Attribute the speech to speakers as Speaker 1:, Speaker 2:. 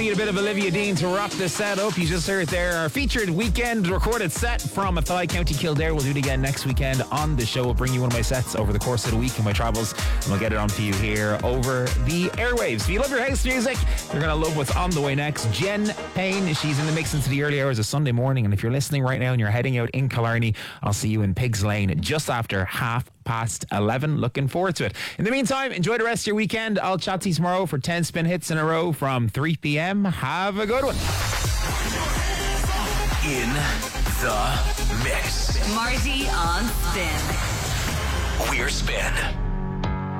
Speaker 1: feet, a bit of Olivia Dean to wrap this set up. You just heard there our featured weekend recorded set from Athy, County Kildare. We'll do it again next weekend on the show. We'll bring you one of my sets over the course of the week in my travels, and we'll get it on for you here over the airwaves. If you love your house music, you're going to love what's on the way next. Jen Payne, she's in the mix into the early hours of Sunday morning, and if you're listening right now and you're heading out in Killarney, I'll see you in Pigs Lane just after 11:30. Looking forward to it. In the meantime, enjoy the rest of your weekend. I'll chat to you tomorrow for 10 spin hits in a row from 3 p.m. Have a good one.
Speaker 2: In the mix.
Speaker 3: Marty on Spin.
Speaker 2: We're Spin.